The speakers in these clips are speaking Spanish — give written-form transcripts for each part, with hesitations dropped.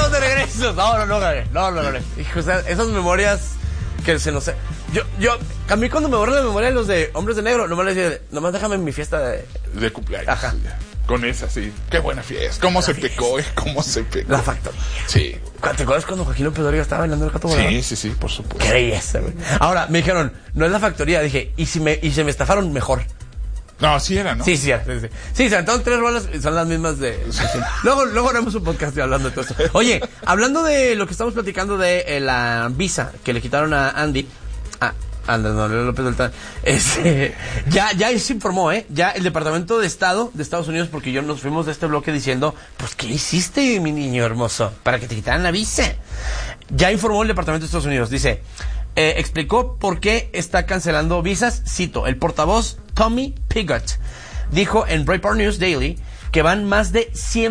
estamos de regreso. No, Gabriel. No. Hijo, o sea, esas memorias que se nos... A mí cuando me borran la memoria de los de Hombres de Negro, nomás les decía, nomás déjame en mi fiesta de cumpleaños. Ajá. Sí, con esa, sí. Qué buena fiesta. ¿Cómo se pecó? ¿Cómo se pecó? La factoría. Sí. ¿Te acuerdas cuando Joaquín López Dóriga estaba bailando el gato volador? Sí, por supuesto. Qué belleza, güey. Ahora, me dijeron, no es la factoría. Dije, y se me estafaron, mejor. No, sí era, ¿no? Sí, se aventaron 3 rolas, son las mismas de... Luego haremos un podcast hablando de todo esto. Oye, hablando de lo que estamos platicando de la visa que le quitaron a Andy... López Beltrán. Ya se informó, ya el Departamento de Estado de Estados Unidos, porque yo nos fuimos de este bloque diciendo, pues, ¿qué hiciste, mi niño hermoso? Para que te quitaran la visa. Ya informó el Departamento de Estados Unidos, dice, explicó por qué está cancelando visas. Cito, el portavoz Tommy Pigott dijo en Breitbart News Daily que van más de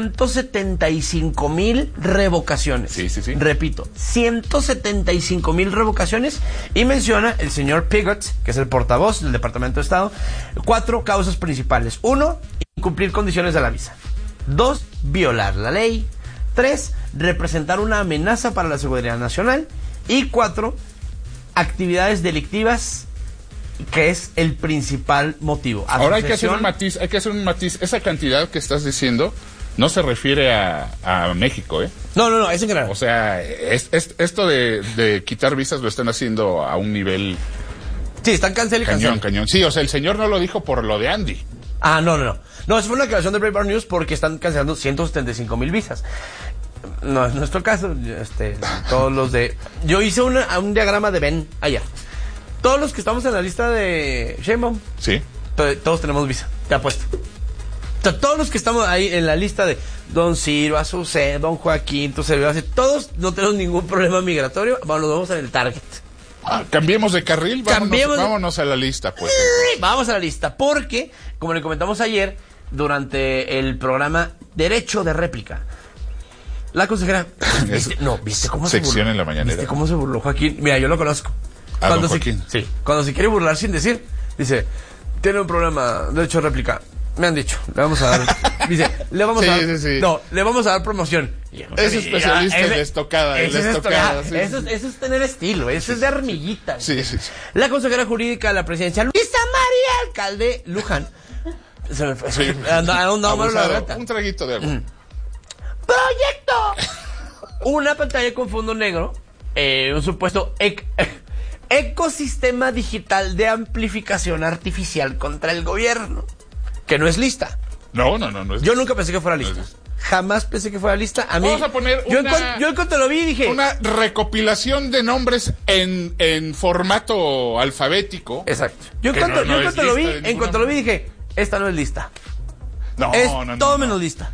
175,000 revocaciones. Sí. Repito, 175,000 revocaciones. Y menciona el señor Pigott, que es el portavoz del Departamento de Estado, 4 causas principales. 1, incumplir condiciones de la visa. 2, violar la ley. 3, representar una amenaza para la seguridad nacional. Y 4, actividades delictivas, que es el principal motivo. Ahora hay que hacer un matiz. Esa cantidad que estás diciendo no se refiere a México, ¿eh? No, es en general. O sea, esto de quitar visas lo están haciendo a un nivel... Sí, están cancelando. Cañón. Sí, o sea, el señor no lo dijo por lo de Andy. No. No, eso fue una declaración de Breitbart News porque están cancelando 175,000 visas. No es nuestro caso. Todos los de... Yo hice un diagrama de Ben ayer. Todos los que estamos en la lista de Sheinbaum, sí, todos tenemos visa, te apuesto. O sea, todos los que estamos ahí en la lista de Don Ciro, Azucena, Don Joaquín, tu servidor, todos no tenemos ningún problema migratorio. Nos vamos en el target. Cambiemos de carril, vámonos a la lista, pues. Vamos a la lista, porque, como le comentamos ayer, durante el programa Derecho de Réplica, la consejera... ¿Viste cómo se burló? Sección en la mañanera. ¿Viste cómo se burló Joaquín? Mira, yo lo conozco. Cuando se quiere burlar sin decir, dice, tiene un problema de hecho de réplica. Me han dicho, le vamos a dar, dice, le vamos a dar, no, le vamos a dar promoción. Es especialista en estocada, eso es tener estilo, eso es de armillita. Sí. La consejera jurídica de la presidencia, Luisa María Alcalde Luján, se me fue, un traguito de agua. Proyecto una pantalla con fondo negro, un supuesto ecosistema digital de amplificación artificial contra el gobierno, que no es lista. No es. Yo nunca pensé que fuera lista. Jamás pensé que fuera lista. A mí, vamos a poner yo en cuanto lo vi dije... Una recopilación de nombres en formato alfabético. Exacto. Yo en cuanto lo vi dije, esta no es lista. No. Todo menos lista.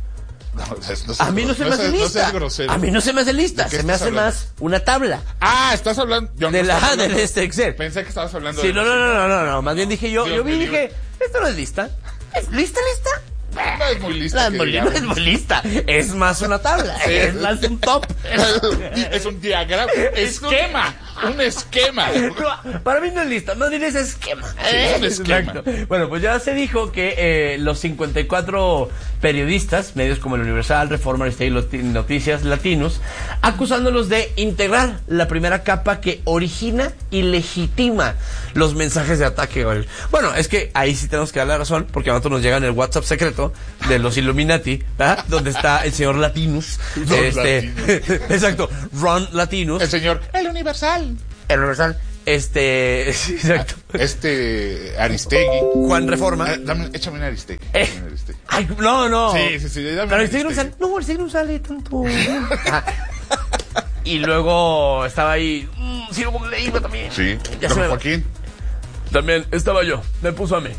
A mí no se me hace lista. A mí no se me hace lista. Se me hace más una tabla. Estás hablando del Excel. Pensé que estabas hablando de... No. Más bien dije yo vi y dije, esto no es lista. ¿Es lista? No es muy lista. No es muy lista. Es más una tabla. Sí. Es más un top. Es un diagrama. Un esquema. Para mí no es lista. No diles esquema. Sí, es un esquema. Exacto. Bueno, pues ya se dijo que los 54 periodistas, medios como el Universal, Reforma, Aristegui, Noticias, Latinos, acusándolos de integrar la primera capa que origina y legitima los mensajes de ataque. Bueno, es que ahí sí tenemos que dar la razón, porque a nosotros nos llega en el WhatsApp secreto de los Illuminati, ¿verdad? Donde está el señor Latinus. Exacto, Ron Latinus. El Universal. Exacto. Aristegui. Juan Reforma. Échame un Aristegui. Ay, no. Sí. Pero Aristegui no sale tanto. Y luego estaba ahí Ciro Bogliva también. Sí. Don Joaquín. También estaba yo. Me puso a mí.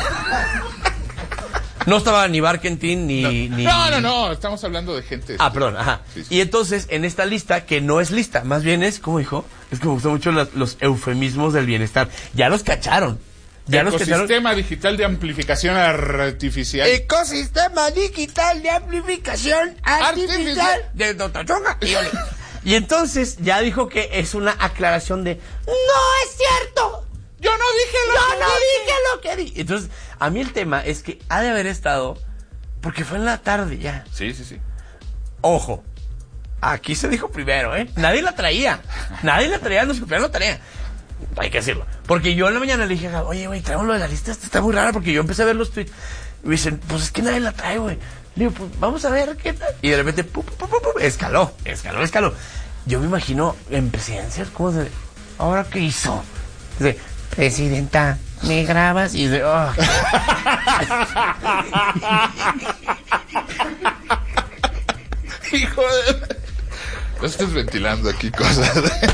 No estaba ni Barkentin ni... No. Estamos hablando de gente... perdón, ajá. Sí. Y entonces, en esta lista, que no es lista, más bien es, ¿cómo dijo? Es que me gustan mucho los eufemismos del bienestar. Ya los cacharon. Ecosistema digital de amplificación artificial. Ecosistema digital de amplificación artificial de Dr. Chonga. Y entonces, ya dijo que es una aclaración de... ¡No es cierto! Yo no dije lo que dije. Entonces, a mí el tema es que ha de haber estado, porque fue en la tarde ya. Sí. Ojo, aquí se dijo primero, nadie la traía, nos copiaron la tarea, hay que decirlo, porque yo en la mañana le dije, oye, güey, traemos lo de la lista, está muy rara, porque yo empecé a ver los tweets, y me dicen, pues es que nadie la trae, güey. Le digo, pues vamos a ver qué tal, y de repente, escaló, yo me imagino en presidencias, ¿cómo se...? ¿Ahora qué hizo? Dice, presidenta, ¿me grabas? Y dice, oh. Hijo de... No estés ventilando aquí cosas.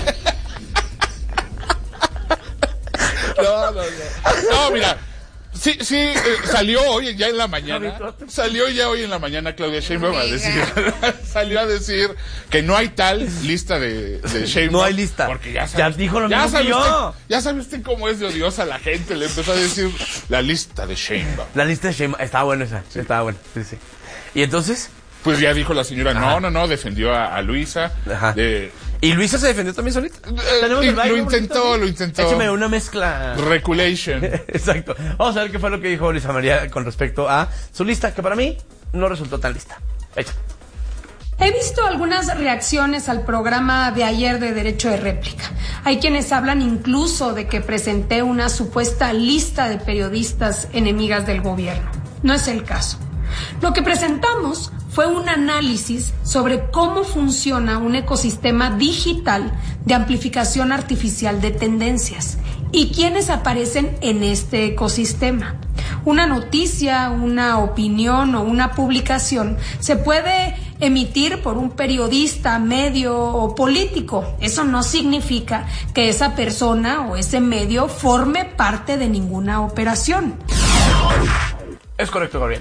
No, mira. Sí, salió hoy ya en la mañana. Claudia Sheinbaum a decir, salió a decir que no hay tal lista de Sheinbaum. No hay lista. Porque ya dijo lo mismo que yo. Ya sabe usted cómo es de odiosa la gente. Le empezó a decir la lista de Sheinbaum. La lista de Sheinbaum. Estaba buena esa. Sí. Estaba buena. Sí. ¿Y entonces? Pues ya dijo la señora, no, defendió a Luisa. Ajá. ¿Y Luisa se defendió también solita? Lo intentó. Échame una mezcla. Reculation. Exacto. Vamos a ver qué fue lo que dijo Luisa María con respecto a su lista, que para mí no resultó tan lista. He visto algunas reacciones al programa de ayer de Derecho de Réplica. Hay quienes hablan incluso de que presenté una supuesta lista de periodistas enemigas del gobierno. No es el caso. Lo que presentamos fue un análisis sobre cómo funciona un ecosistema digital de amplificación artificial de tendencias y quiénes aparecen en este ecosistema. Una noticia, una opinión o una publicación se puede emitir por un periodista, medio o político. Eso no significa que esa persona o ese medio forme parte de ninguna operación. Es correcto, Gabriel.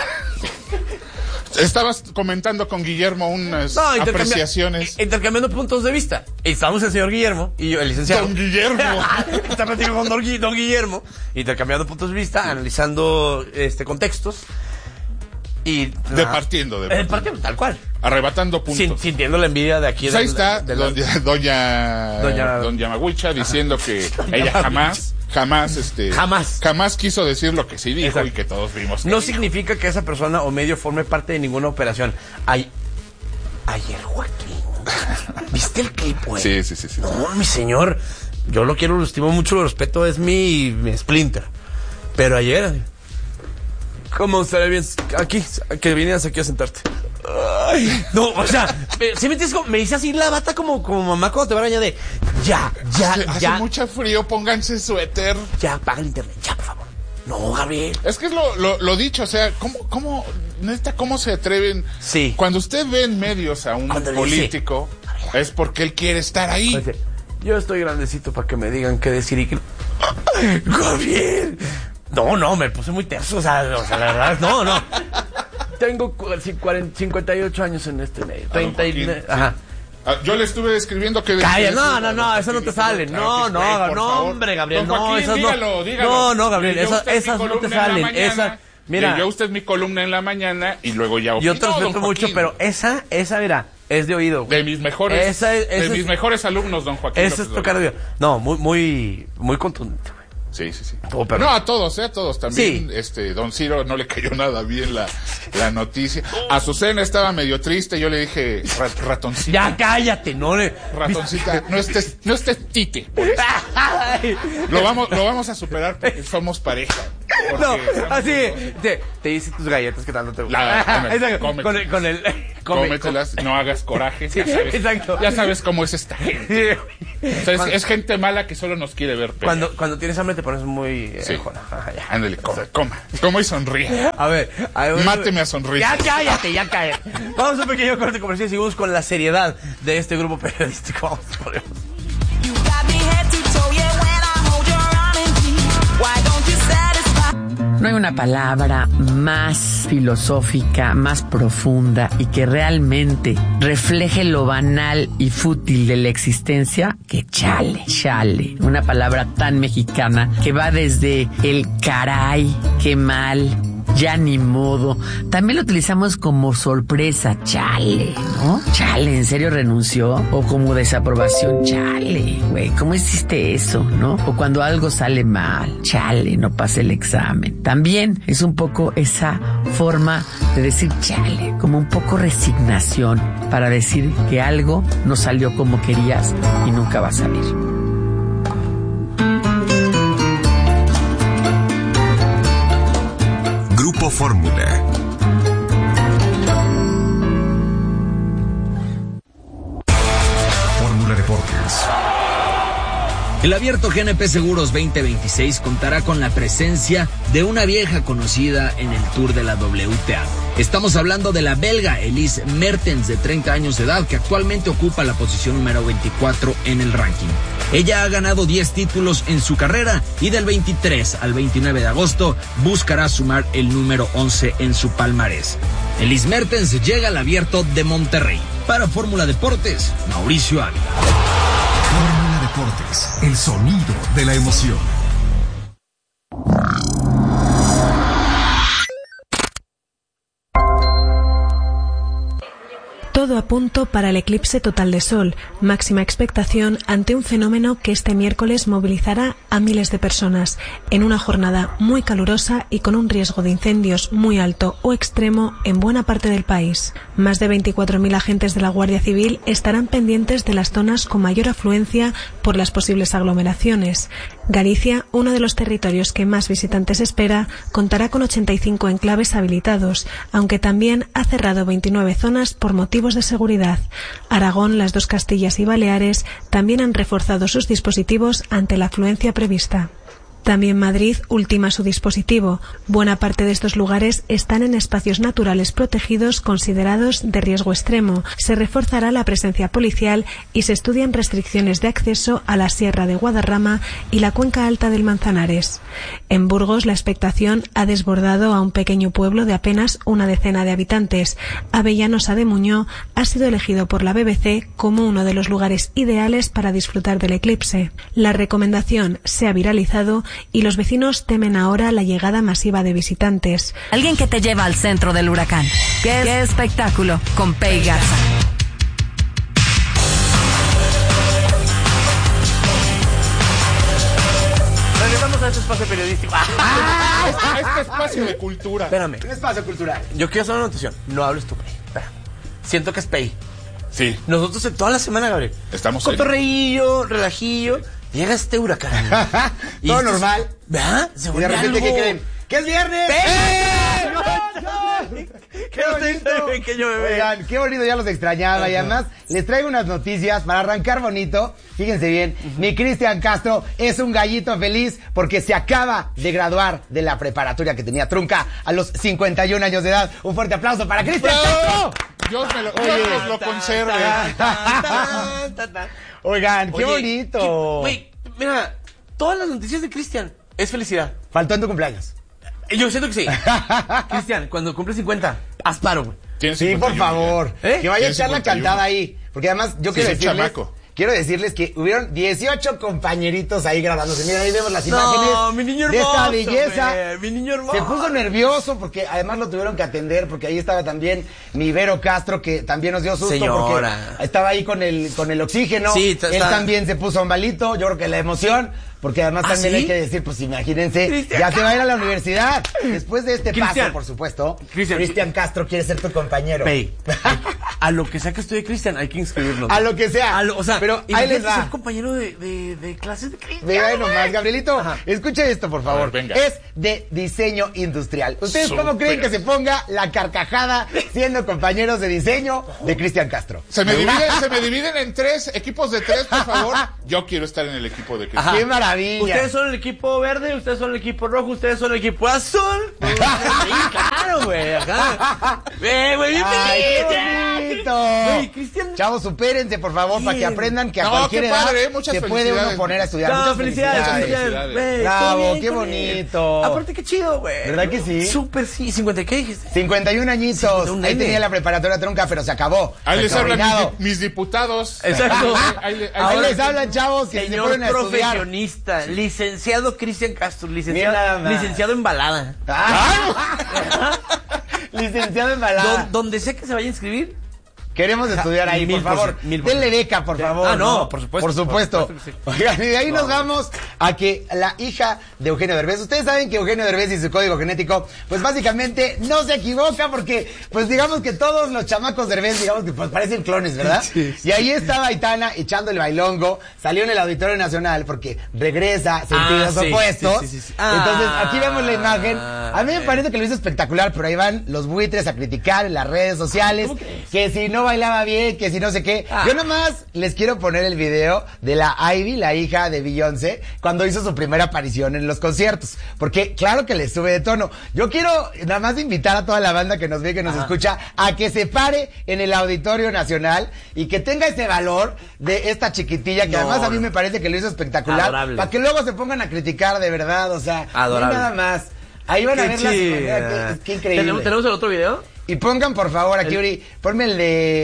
Estabas comentando con Guillermo unas apreciaciones. Intercambiando puntos de vista. Estamos el señor Guillermo y yo, el licenciado. Don Guillermo. Está platicando con don Guillermo. Intercambiando puntos de vista, analizando contextos. Y Partiendo, tal cual. Arrebatando puntos. Sintiendo la envidia de aquí. Pues ahí está doña Yamaguchi diciendo que ella jamás quiso decir lo que sí dijo. Exacto. Y que todos vimos. No significa que esa persona o medio forme parte de ninguna operación. Ayer, Joaquín, ¿viste el clip, güey? Sí. No, mi señor, yo lo quiero, lo estimo mucho, lo respeto, es mi Splinter. Pero ayer, ¿cómo estaría bien aquí, que vinieras aquí a sentarte? Ay, no, o sea, ¿sí me dice así la bata como mamá cuando te va a bañar de ya. Hace mucho frío, pónganse suéter. Ya, apaga el internet, ya, por favor. No, Gabriel. Es que es lo dicho, o sea, ¿cómo se atreven? Sí. Cuando usted ve en medios a un político, es porque él quiere estar ahí. Yo estoy grandecito para que me digan qué decir y que... Gabriel. No, me puse muy terso, o sea, la verdad, no. Tengo 58 años en este medio. 30 Ajá. Yo le estuve escribiendo que... Calla, no, eso no te sale. No, hombre, Gabriel, no, esas no. Dígalo. No, Gabriel, esas no te salen. Mira. Leyó usted mi columna en la mañana y luego ya... Yo te respeto mucho, pero esa, mira, es de oído. De mis mejores, mis mejores alumnos, don Joaquín. Esa es tocar de oído. No, muy contundente. Sí. No, a todos también. Sí. Don Ciro no le cayó nada bien la noticia. Azucena estaba medio triste, yo le dije, ratoncita. Ya cállate, Ratoncita, no estés tite. Por eso. Lo vamos a superar porque somos pareja. Porque no, así te hice tus galletas que tanto te gustan. Cómetelas, no hagas coraje. Sí, exacto. Ya sabes cómo es esta gente. O sea, es gente mala que solo nos quiere ver pelear. Cuando tienes hambre te pones muy... Ándale, coma y sonríe. A ver. Máteme a sonreír. Ya cállate. Vamos a un pequeño corte comercial y seguimos con la seriedad de este grupo periodístico. Vamos, por No hay una palabra más filosófica, más profunda y que realmente refleje lo banal y fútil de la existencia que chale. Una palabra tan mexicana que va desde el caray, qué mal, ya ni modo. También lo utilizamos como sorpresa, chale, ¿no? Chale, ¿en serio renunció? O como desaprobación, chale, güey, ¿cómo hiciste eso, no? O cuando algo sale mal, chale, no pasé el examen. También es un poco esa forma de decir chale, como un poco resignación para decir que algo no salió como querías y nunca va a salir. Grupo Fórmula. Fórmula Deportes. El Abierto GNP Seguros 2026 contará con la presencia de una vieja conocida en el Tour de la WTA. Estamos hablando de la belga Elise Mertens, de 30 años de edad, que actualmente ocupa la posición número 24 en el ranking. Ella ha ganado 10 títulos en su carrera y del 23 al 29 de agosto buscará sumar el número 11 en su palmarés. Elise Mertens llega al Abierto de Monterrey. Para Fórmula Deportes, Mauricio Ávila. Fórmula Deportes, el sonido de la emoción. Todo a punto para el eclipse total de Sol, máxima expectación ante un fenómeno que este miércoles movilizará a miles de personas en una jornada muy calurosa y con un riesgo de incendios muy alto o extremo en buena parte del país. Más de 24.000 agentes de la Guardia Civil estarán pendientes de las zonas con mayor afluencia por las posibles aglomeraciones. Galicia, uno de los territorios que más visitantes espera, contará con 85 enclaves habilitados, aunque también ha cerrado 29 zonas por motivos de seguridad. Aragón, las dos Castillas y Baleares también han reforzado sus dispositivos ante la afluencia prevista. También Madrid ultima su dispositivo. Buena parte de estos lugares están en espacios naturales protegidos considerados de riesgo extremo. Se reforzará la presencia policial y se estudian restricciones de acceso a la Sierra de Guadarrama y la Cuenca Alta del Manzanares. En Burgos, la expectación ha desbordado a un pequeño pueblo de apenas una decena de habitantes. Avellanosa de Muñó ha sido elegido por la BBC como uno de los lugares ideales para disfrutar del eclipse. La recomendación se ha viralizado y los vecinos temen ahora la llegada masiva de visitantes. Alguien que te lleva al centro del huracán. ¡Qué espectáculo! Con Pei Garza. Regresamos a este espacio periodístico. A este espacio de cultura. Espérame. Un espacio cultural. Yo quiero hacer una anotación. No hables tú, Pei. Espera. Siento que es Pei. Sí. Nosotros en toda la semana, Gabriel. Estamos cotorreillo, relajillo. Llega este huracán. Todo normal. ¿Verdad? Y de repente, ¿qué creen? ¡Que es viernes! ¡Qué bonito! Pequeño bebé. Oigan, qué bonito, ya los extrañaba. Y además, les traigo unas noticias para arrancar bonito. Fíjense bien, mi Cristian Castro es un gallito feliz porque se acaba de graduar de la preparatoria que tenía trunca a los 51 años de edad. Un fuerte aplauso para Cristian Castro. Dios nos lo conserve. Oigan, qué bonito. Güey, mira, todas las noticias de Cristian es felicidad. Faltó en tu cumpleaños. Yo siento que sí. Cristian, cuando cumple 50, haz paro, güey. Sí, por favor. Que vaya a echar la 51. cantada ahí. Porque además, yo quiero decirles que hubieron 18 compañeritos ahí grabándose. Miren, ahí vemos las imágenes mi niño de hermoso, esta belleza. Mi niño hermoso. Se puso nervioso porque además lo tuvieron que atender porque ahí estaba también mi Vero Castro, que también nos dio susto. Señora. Porque estaba ahí con el oxígeno. Sí, él también se puso un balito. Yo creo que la emoción. Porque además también ¿sí? hay que decir, pues imagínense, Cristian ya se va a ir a la universidad. Después de este paso, por supuesto, Cristian Castro quiere ser tu compañero. Pei, a lo que sea que estudie Cristian, hay que inscribirnos. A lo que sea. O sea, pero ahí les va. Ser compañero de clases de Cristian. Venga nomás, Gabrielito. Ajá. Escuche esto, por favor. Ver, venga. Es de diseño industrial. ¿Ustedes cómo Súper. creen que se ponga la carcajada siendo compañeros de diseño de Cristian Castro? Se me dividen en 3 equipos de 3, por favor. Yo quiero estar en el equipo de Cristian. Ajá. ¡Qué maravilla! Ustedes son el equipo verde, ustedes son el equipo rojo, ustedes son el equipo azul. Sí, claro, güey, acá. Güey, bien ¡Ay, qué feliz. bonito! Güey, Cristian. Chavos, supérense, por favor, para que aprendan que a No, cualquier qué edad padre, muchas se puede uno felicidades. poner a estudiar. No, Muchas felicidades, felicidades. güey. Bravo, Todo bien qué con él. bonito. Aparte, qué chido, güey. ¿Verdad que sí? Súper sí. ¿50 qué dijiste? 51 añitos. 51 Ahí nene. tenía la preparatoria trunca, pero se acabó. Ahí les hablan Terminado. mis diputados. Exacto. Ahí les hablan, chavos, que se Señor ponen a estudiar. profesionista, licenciado Cristian Castro, Mira nada más. licenciado en balada. Licenciado en balada. Donde sea que se vaya a inscribir. Queremos estudiar ahí, por 1000%, favor. 1000%. Denle beca, por favor. Ah, no, por supuesto. Por supuesto. Por supuesto que sí. Oigan, y de ahí nos vamos a que la hija de Eugenio Derbez, ustedes saben que Eugenio Derbez y su código genético, pues básicamente no se equivoca porque, pues digamos que todos los chamacos Derbez, digamos que pues parecen clones, ¿verdad? Sí. Y ahí estaba Aitana echando el bailongo, salió en el Auditorio Nacional porque regresa sentidos sí, opuestos. sí. Entonces, aquí vemos la imagen. A mí me parece que lo hizo espectacular, pero ahí van los buitres a criticar en las redes sociales que si no bailaba bien, que si no sé qué. Yo nomás les quiero poner el video de la Ivy, la hija de Beyoncé, cuando hizo su primera aparición en los conciertos. Porque claro que le sube de tono. Yo quiero nada más invitar a toda la banda que nos ve, que nos escucha, a que se pare en el Auditorio Nacional y que tenga ese valor de esta chiquitilla, que además a mí me parece que lo hizo espectacular. Adorable. Para que luego se pongan a criticar de verdad, o sea, Adorable. no nada más. Ahí van a Qué ver las chida. imágenes. Qué increíble. ¿Tenemos el otro video? Y pongan por favor aquí, Uri, ponme el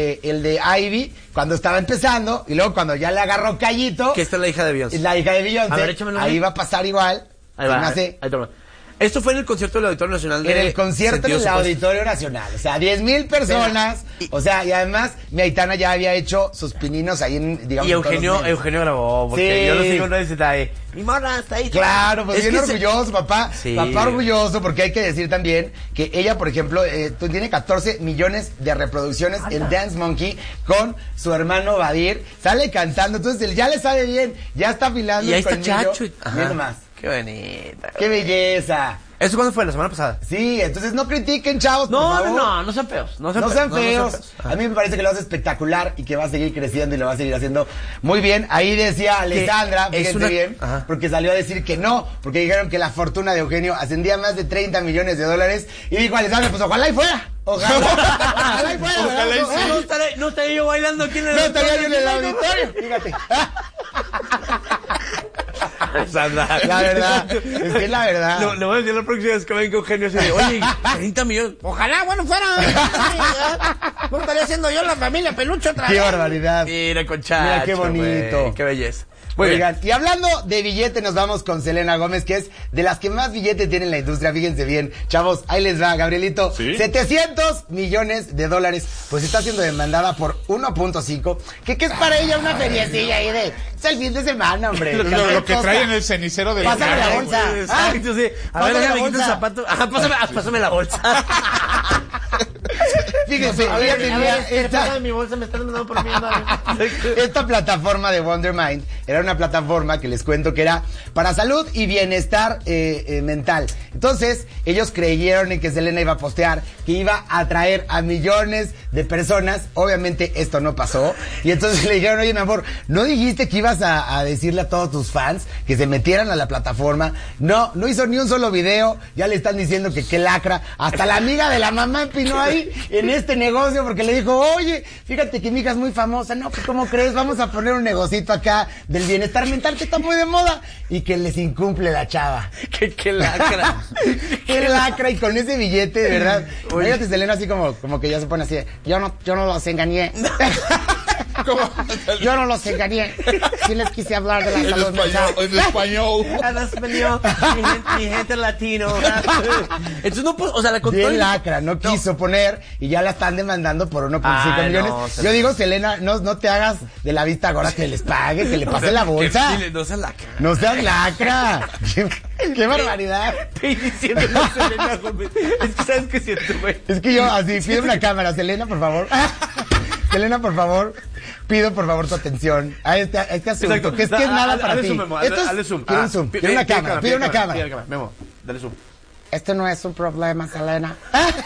de Ivy cuando estaba empezando y luego cuando ya le agarró Callito. Que esta es la hija de Beyoncé. La hija de Beyoncé. A ver, échamelo. Ahí va a pasar igual. Ahí va. Se me hace- Ahí toma. Esto fue en el concierto del Auditorio Nacional. En el concierto en Sentidos el Opuestos. Auditorio Nacional. O sea, 10,000 personas. O sea, y además mi Aitana ya había hecho sus pininos ahí en, digamos. Y en todos los medios. Eugenio grabó, porque Sí. yo lo sigo en redes y está ahí. Mi morra está ahí. Claro, pues Es bien que orgulloso, papá. Sí. Papá orgulloso, porque hay que decir también que ella, por ejemplo, tiene 14 millones de reproducciones en Dance Monkey con su hermano Badir. Sale cantando, entonces él ya le sabe bien, ya está afilando Y ahí el está colmillo. Chacho. Mira nomás. Qué bonita. ¡Qué belleza! ¿Eso cuándo fue? ¿La semana pasada? Sí, entonces no critiquen, chavos, por No, favor. no sean feos. No No sean feos. Ajá. A mí me parece que lo hace espectacular y que va a seguir creciendo y lo va a seguir haciendo muy bien. Ahí decía Alessandra, es fíjense una- bien, Ajá. porque salió a decir que no, porque dijeron que la fortuna de Eugenio ascendía a más de 30 millones de dólares. Y dijo Alessandra, pues ojalá y fuera. Ojalá. Ojalá y fuera. Ojalá y ¿verdad? sí. No estaré yo bailando aquí en el No estaría yo en el auditorio, fíjate. Sandra. La verdad, es que es la verdad. Le voy a decir la próxima vez que venga Eugenio así de, oye, 30 millones. Ojalá, bueno, fuera. No estaría haciendo yo la familia peluche otra Qué vez. barbaridad. Mira, con Chacho, Mira qué bonito. güey, qué belleza. Muy Oigan, bien. y hablando de billete, nos vamos con Selena Gómez, que es de las que más billete tiene en la industria. Fíjense bien, chavos, ahí les va, Gabrielito. ¿Sí? 700 millones de dólares, pues está siendo demandada por 1.5, que es para ella una feriecilla ahí de, es el fin de semana, hombre. Lo que trae en el cenicero del Pásame la carro, bolsa. güey. Exacto, sí. A Pásame ver, la déjame quitar el bolsa. zapato. Ajá, pásame la bolsa. Fíjense, ella tenía esta... mi bolsa, me están mandando por mí. Esta plataforma de Wondermind era una plataforma que les cuento que era para salud y bienestar mental. Entonces, ellos creyeron en que Selena iba a postear, que iba a atraer a millones de personas. Obviamente, esto no pasó. Y entonces le dijeron, oye, mi amor, ¿no dijiste que ibas a decirle a todos tus fans que se metieran a la plataforma? No hizo ni un solo video. Ya le están diciendo que qué lacra. Hasta la amiga de la mamá empinó ahí en este negocio porque le dijo, oye, fíjate que mi hija es muy famosa. No, pues ¿cómo crees? Vamos a poner un negocito acá del bienestar mental que está muy de moda. Y que les incumple la chava. Qué lacra. Qué lacra. Y con ese billete, de verdad. Fíjate, Selena así como que ya se pone así. Yo no los engañé. ¿Cómo? Yo no los engañé. Sí les quise hablar de la En salud mental. español. Hablas español, mi gente latino. Entonces no, pues, o sea, la contó. Bien lacra, no quiso poner y ya la están demandando por 1.5 Ay, millones. no, Yo Selena. digo, Selena, no te hagas de la vista gorda, que les pague, que le pase la bolsa. Dile, no seas lacra. No seas lacra. Qué barbaridad. Estoy diciendo Selena Gómez. Es que sabes que siento, güey. Es que yo así pido una cámara, Selena, por favor. Selena, por favor, pido por favor tu atención a este asunto, Exacto. que es nada para Hazle ti. zoom, Memo, Esto es, hazle zoom. quiero un zoom, quiero una cámara, pide una cámara. Memo, dale zoom. Esto no es un problema, Selena.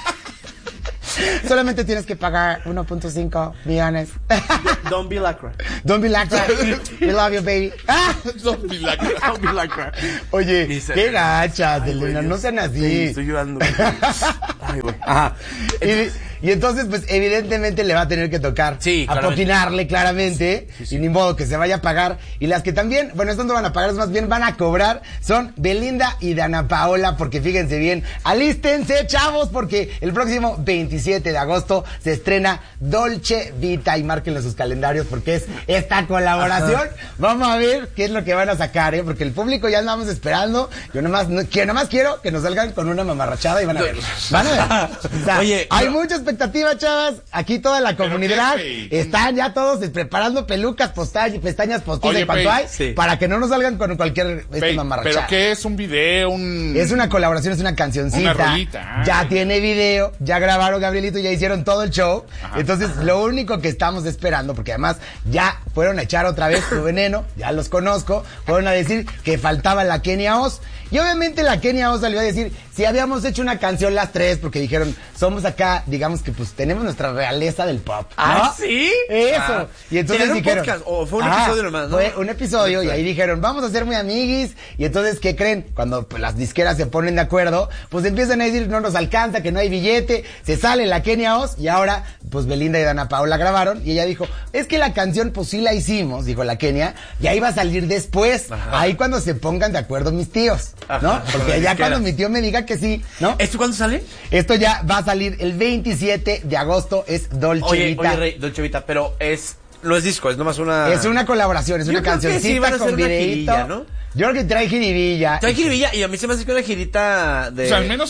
Solamente tienes que pagar 1.5 millones. Don't be lacra. Don't be lacra. We love you, baby. Don't be lacra. Don't be lacra. Oye, Ni qué Selena. gacha, Ay, güey, Selena, no sean Sí, así. estoy llorando. Ay, güey. Ajá. Y entonces, pues, evidentemente le va a tener que tocar apoquinarle claramente. Y ni modo que se vaya a pagar. Y las que también, bueno, estas no van a pagar, más bien van a cobrar, son Belinda y Dana Paola, porque fíjense bien, alístense, chavos, porque el próximo 27 de agosto se estrena Dolce Vita, y márquenlo en sus calendarios porque es esta colaboración. Ajá. Vamos a ver qué es lo que van a sacar, porque el público ya andamos esperando. Yo nomás quiero que nos salgan con una mamarrachada y van a ver. Van a ver. O sea, oye, hay mucha expectativa, chavas. Aquí toda la comunidad están ya todos preparando pelucas, pestañas postizas y cuanto hay, para que no nos salgan con cualquier mamarrachada. ¿Pero qué es? ¿Un video? Es una colaboración, es una cancioncita. Una rolita. Ya tiene video, ya grabaron Gabrielito, ya hicieron todo el show. Ajá. Entonces, lo único que estamos esperando, porque además ya fueron a echar otra vez su veneno, ya los conozco, fueron a decir que faltaba la Kenia Oz. Y obviamente la Kenia Oz salió a decir, si habíamos hecho una canción las tres, porque dijeron, somos acá, digamos que pues tenemos nuestra realeza del pop, ¿no? ¿Ah, sí? Eso. Y entonces dijeron, un podcast, o fue un episodio nomás, ¿no? Fue un episodio, y ahí dijeron, vamos a ser muy amiguis. Y entonces, ¿qué creen? Cuando pues, las disqueras se ponen de acuerdo, pues empiezan a decir, no nos alcanza, que no hay billete, se sale la Kenia Oz, y ahora, pues Belinda y Dana Paola grabaron, y ella dijo, es que la canción, pues sí la hicimos, dijo la Kenia, y ahí va a salir después, ahí cuando se pongan de acuerdo mis tíos, ¿no? Porque ya cuando mi tío me diga que sí, ¿no? ¿Esto cuándo sale? Esto ya va a salir el 27 de agosto, es Dolce Vita. Oye, Rey, Dolce Vita, pero no es disco, es nomás una... Es una colaboración, es una cancioncita con videíto, ¿no? Yo creo que trae jiribilla. Trae jiribilla, y a mí se me hace que una girita de... O sea, al menos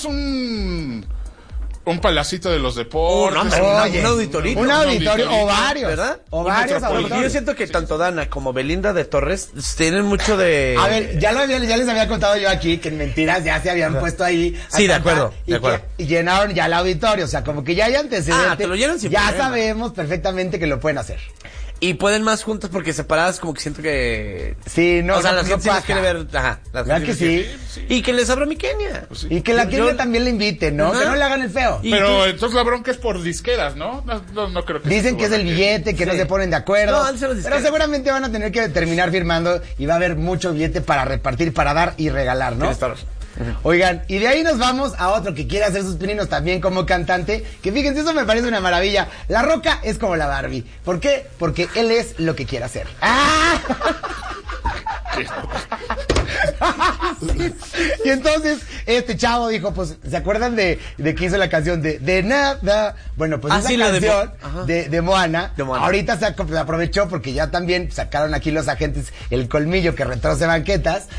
un palacito de los deportes. Un auditorito. Un auditorio, o varios. ¿Verdad? O varios auditorios. Yo siento que tanto Dana como Belinda de Torres tienen mucho de... A ver, ya les había contado yo aquí que en Mentiras ya se habían puesto ahí. Sí, de acuerdo. Y llenaron ya el auditorio. O sea, como que ya hay antecedentes. Te lo llenan sin ya problema. sabemos perfectamente que lo pueden hacer. Y pueden más juntas porque separadas como que siento que... Sí, no. O sea, no, las gente sí las quiere ver... Ajá. ¿Verdad que sí? Y que les abra mi Kenia. Pues sí. Y que la Kenia también le invite, ¿no? Ajá. Que no le hagan el feo. Pero entonces la bronca es por disqueras, ¿no? No creo que... Dicen que es el billete, que no se ponen de acuerdo. No, pero seguramente van a tener que terminar firmando y va a haber mucho billete para repartir, para dar y regalar, ¿no? Oigan, y de ahí nos vamos a otro que quiere hacer sus pininos también como cantante, que fíjense, eso me parece una maravilla. La Roca es como la Barbie. ¿Por qué? Porque él es lo que quiere hacer. ¡Ah! Y entonces este chavo dijo, pues, ¿se acuerdan de que hizo la canción de nada? Bueno, pues esa canción de Moana, ahorita se aprovechó porque ya también sacaron aquí los agentes el colmillo que retroce banquetas.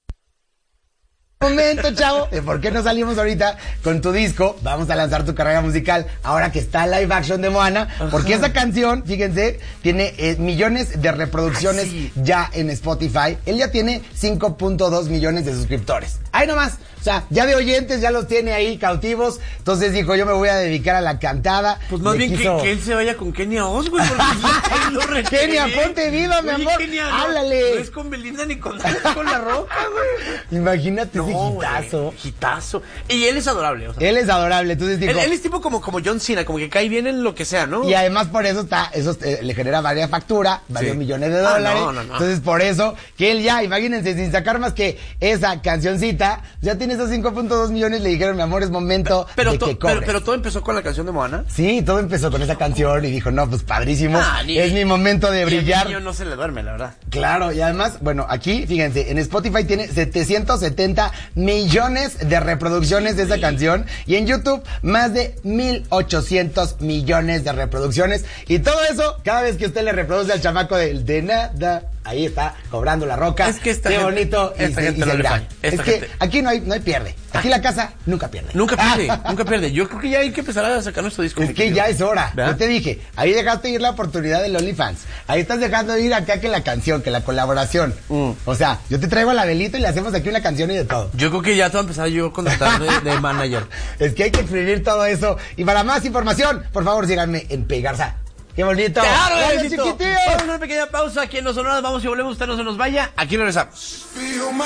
Momento, chavo, de por qué no salimos ahorita con tu disco. Vamos a lanzar tu carrera musical ahora que está live action de Moana, porque esa canción, fíjense, tiene millones de reproducciones ya en Spotify. Él ya tiene 5.2 millones de suscriptores. Ahí nomás. O sea, ya de oyentes, ya los tiene ahí cautivos. Entonces dijo, yo me voy a dedicar a la cantada. Pues más bien que él se vaya con Kenia Oz, güey. Kenia, ponte viva, mi amor. Kenia, háblale. No es con Belinda ni con La Roca, güey. Imagínate ese hitazo. Hitazo. Y él es adorable. O sea, él es adorable. Entonces dijo, él es tipo como John Cena, como que cae bien en lo que sea, ¿no? Y además por eso le genera varias facturas, varios millones de dólares. No. Entonces por eso que él ya, imagínense, sin sacar más que esa cancioncita, ya tiene esos 5.2 millones, le dijeron, mi amor, es momento de que cobres. Pero todo empezó con la canción de Moana. Sí, todo empezó con esa canción y dijo, no, pues padrísimo, es mi momento de brillar. Y al niño no se le duerme, la verdad. Claro, y además, bueno, aquí, fíjense, en Spotify tiene 770 millones de reproducciones de esa canción, y en YouTube más de 1,800 millones de reproducciones, y todo eso, cada vez que usted le reproduce al chamaco de nada, ahí está cobrando La Roca. Es que esta qué gente, bonito esta gente no le falla. Es que aquí no hay pierde. Aquí la casa nunca pierde. Nunca pierde. Yo creo que ya hay que empezar a sacar nuestro disco. Es que ya es hora. ¿Verdad? Yo te dije, ahí dejaste ir la oportunidad del OnlyFans. Ahí estás dejando ir acá que la canción, que la colaboración. O sea, yo te traigo a la Belito y le hacemos aquí una canción y de todo. Yo creo que ya te voy a empezar yo a contratar de manager. Es que hay que escribir todo eso. Y para más información, por favor, síganme en Pegarza. ¡Qué bonito! ¡Claro, chiquitillo! Vamos a una pequeña pausa aquí en Los Sonoras. Vamos y volvemos. Usted no se nos vaya. Aquí regresamos.